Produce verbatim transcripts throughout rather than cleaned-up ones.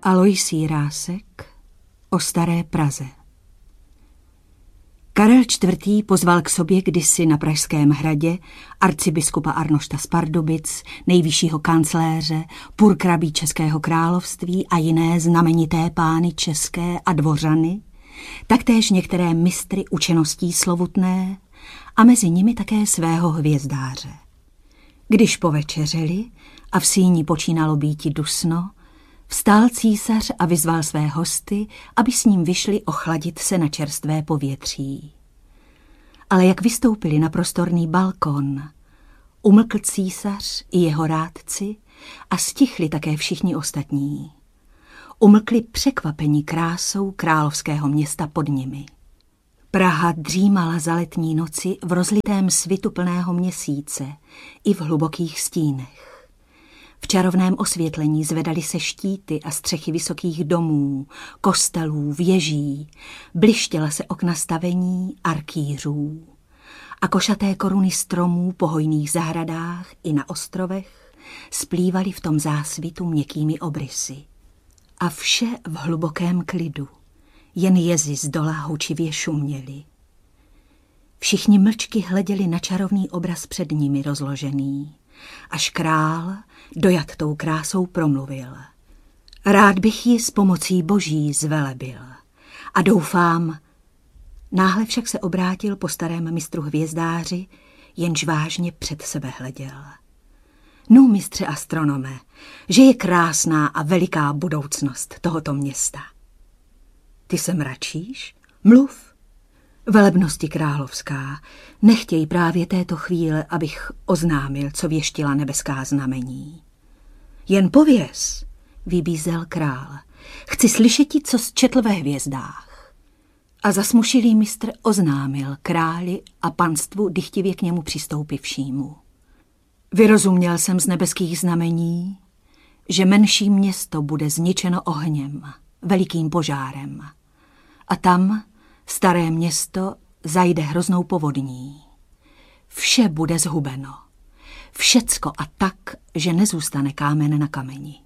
Alois Jirásek o staré Praze. Karel čtvrtý. pozval k sobě kdysi na Pražském hradě arcibiskupa Arnošta z Pardubic, nejvyššího kancléře, purkrabí Českého království a jiné znamenité pány české a dvořany, taktéž některé mistry učeností slovutné a mezi nimi také svého hvězdáře. Když povečeřili a v síni počínalo býti dusno, vstál císař a vyzval své hosty, aby s ním vyšli ochladit se na čerstvé povětří. Ale jak vystoupili na prostorný balkon, umlkl císař i jeho rádci a stichli také všichni ostatní. Umlkli překvapení krásou královského města pod nimi. Praha dřímala za letní noci v rozlitém svitu plného měsíce i v hlubokých stínech. V čarovném osvětlení zvedaly se štíty a střechy vysokých domů, kostelů, věží, blištěla se okna stavení arkýřů a košaté koruny stromů po hojných zahradách i na ostrovech splývaly v tom zásvitu měkkými obrysy. A vše v hlubokém klidu, jen jezy zdola hučivě šuměly. Všichni mlčky hleděli na čarovný obraz před nimi rozložený, až král dojat tou krásou promluvil. Rád bych ji s pomocí boží zvelebil a doufám, náhle však se obrátil po starém mistru hvězdáři, jenž vážně před sebe hleděl. No, mistře astronome, že je krásná a veliká budoucnost tohoto města. Ty se mračíš? Mluv. Velebnosti královská, nechtěj právě této chvíle, abych oznámil, co věštila nebeská znamení. Jen pověz, vybízel král, chci slyšeti, co zčetl ve hvězdách. A zasmušilý mistr oznámil králi a panstvu dychtivě k němu přistoupivšímu. Vyrozuměl jsem z nebeských znamení, že menší město bude zničeno ohněm, velikým požárem. A tam staré město zajde hroznou povodní. Vše bude zhubeno. Všecko a tak, že nezůstane kámen na kameni.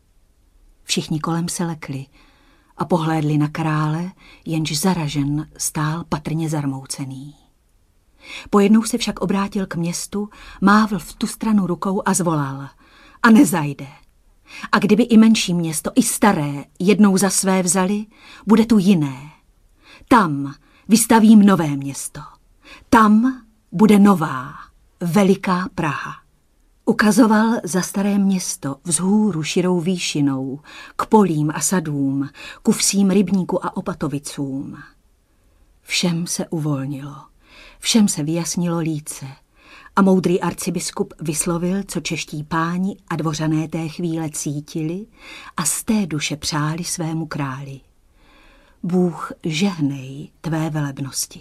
Všichni kolem se lekli a pohlédli na krále, jenž zaražen stál patrně zarmoucený. Pojednou se však obrátil k městu, mávl v tu stranu rukou a zvolal. A nezajde. A kdyby i menší město, i staré, jednou za své vzali, bude tu jiné. Tam vystavím nové město. Tam bude nová, veliká Praha. Ukazoval za staré město vzhůru širou výšinou, k polím a sadům, ku vsím rybníku a opatovicům. Všem se uvolnilo, všem se vyjasnilo líce a moudrý arcibiskup vyslovil, co čeští páni a dvořané té chvíle cítili a z té duše přáli svému králi. Bůh žehnej tvé velebnosti.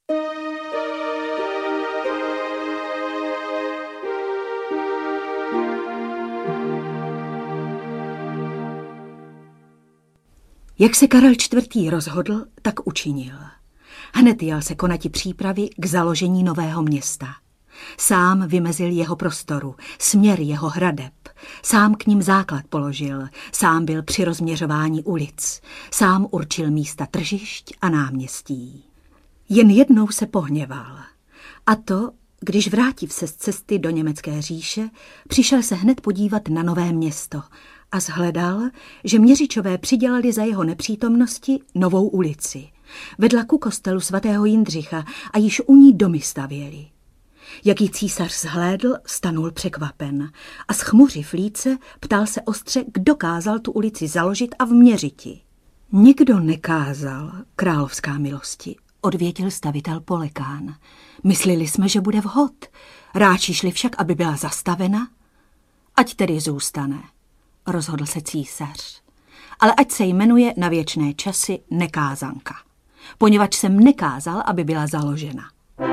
Jak se Karel čtvrtý. rozhodl, tak učinil. Hned jel se konati přípravy k založení nového města. Sám vymezil jeho prostoru, směr jeho hradeb, sám k ním základ položil, sám byl při rozměřování ulic, sám určil místa tržišť a náměstí. Jen jednou se pohněval. A to, když vrátiv se z cesty do německé říše, přišel se hned podívat na nové město a shledal, že měřičové přidělali za jeho nepřítomnosti novou ulici. Vedla ku kostelu svatého Jindřicha a již u ní domy stavěli. Jak ji císař zhlédl, stanul překvapen a schmuřiv líce ptal se ostře, kdo kázal tu ulici založit a vměřiti. Nikdo nekázal, královská milosti, odvětil stavitel Polekán. Myslili jsme, že bude vhod. Ráčíš-li však, aby byla zastavena? Ať tedy zůstane, rozhodl se císař. Ale ať se jmenuje na věčné časy nekázanka, poněvadž jsem nekázal, aby byla založena.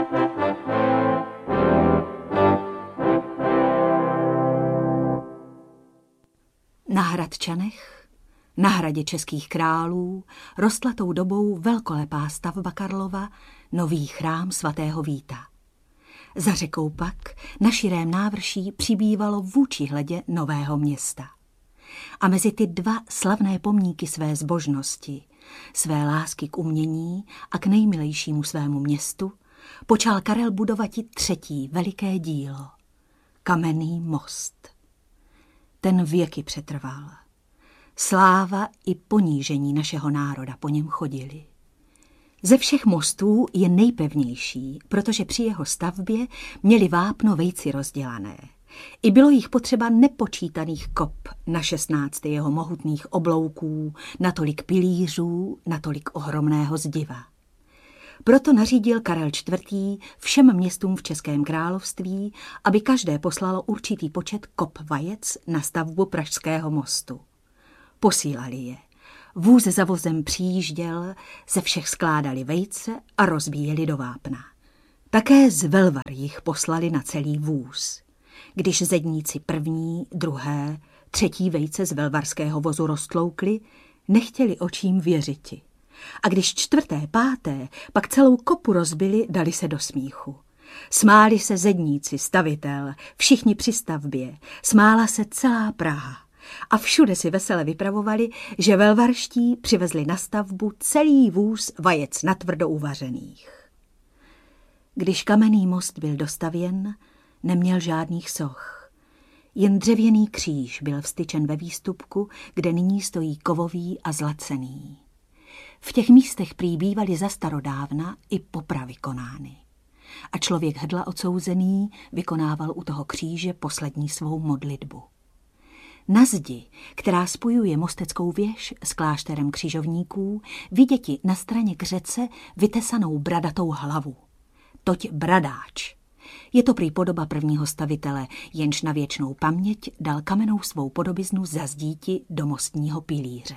Na Hradčanech, na hradě českých králů, rostla tou dobou velkolepá stavba Karlova, nový chrám svatého Víta. Za řekou pak na širém návrší přibývalo vůči hledě nového města. A mezi ty dva slavné pomníky své zbožnosti, své lásky k umění a k nejmilejšímu svému městu, počal Karel budovati třetí veliké dílo, Kamenný most. Ten věky přetrval. Sláva i ponížení našeho národa po něm chodili. Ze všech mostů je nejpevnější, protože při jeho stavbě měli vápno vejci rozdělané. I bylo jich potřeba nepočítaných kop na šestnáct jeho mohutných oblouků, natolik pilířů, natolik ohromného zdiva. Proto nařídil Karel čtvrtý. všem městům v Českém království, aby každé poslalo určitý počet kop vajec na stavbu Pražského mostu. Posílali je. Vůz za vozem přijížděl, ze všech skládali vejce a rozbíjeli do vápna. Také z Velvar jich poslali na celý vůz. Když zedníci první, druhé, třetí vejce z velvarského vozu roztloukli, nechtěli očím věřiti. A když čtvrté, páté, pak celou kopu rozbili, dali se do smíchu. Smáli se zedníci, stavitel, všichni při stavbě, smála se celá Praha. A všude si vesele vypravovali, že velvarští přivezli na stavbu celý vůz vajec natvrdo uvařených. Když Kamenný most byl dostavěn, neměl žádných soch. Jen dřevěný kříž byl vstyčen ve výstupku, kde nyní stojí kovový a zlacený. V těch místech prý bývaly za starodávna i popravy konány. A člověk hrdla odsouzený vykonával u toho kříže poslední svou modlitbu. Na zdi, která spojuje Mosteckou věž s klášterem křižovníků, viděti na straně k řece vytesanou bradatou hlavu. Toť bradáč. Je to prý podoba prvního stavitele, jenž na věčnou paměť dal kamennou svou podobiznu za zdíti do mostního pilíře.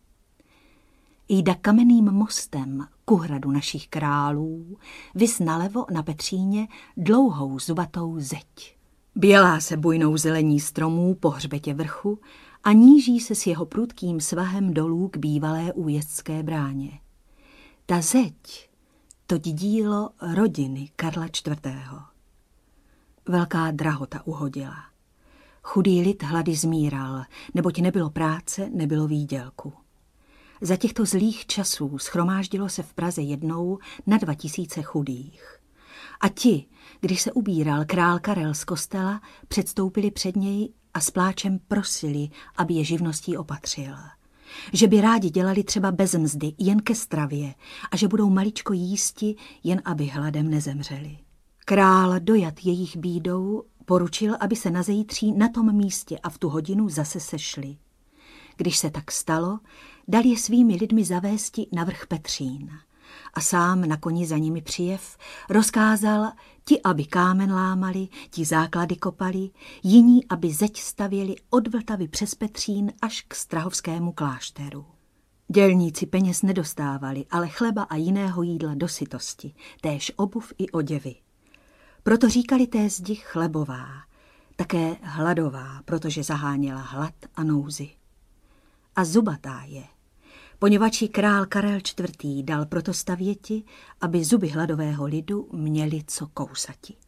Jda Kamenným mostem ku hradu našich králů, vys nalevo na Petříně dlouhou zubatou zeď. Bělá se bujnou zelení stromů po hřbetě vrchu a níží se s jeho prudkým svahem dolů k bývalé újezdské bráně. Ta zeď, toť dílo rodiny Karla čtvrtého. Velká drahota uhodila. Chudý lid hlady zmíral, neboť nebylo práce, nebylo výdělku. Za těchto zlých časů schromáždilo se v Praze jednou na dva tisíce chudých. A ti, když se ubíral král Karel z kostela, předstoupili před něj a s pláčem prosili, aby je živností opatřil. Že by rádi dělali třeba bez mzdy, jen ke stravě, a že budou maličko jísti, jen aby hladem nezemřeli. Král, dojat jejich bídou, poručil, aby se na zítří na tom místě a v tu hodinu zase sešli. Když se tak stalo, dal je svými lidmi zavésti na vrch Petřín a sám na koni za nimi přijev rozkázal ti, aby kámen lámali, ti základy kopali, jiní, aby zeď stavěli od Vltavy přes Petřín až k strahovskému klášteru. Dělníci peněz nedostávali, ale chleba a jiného jídla do sytosti, též obuv i oděvy. Proto říkali té zdi chlebová, také hladová, protože zaháněla hlad a nouzi. A zubatá je, poněvadž jí král Karel čtvrtý dal proto stavěti, aby zuby hladového lidu měli co kousati.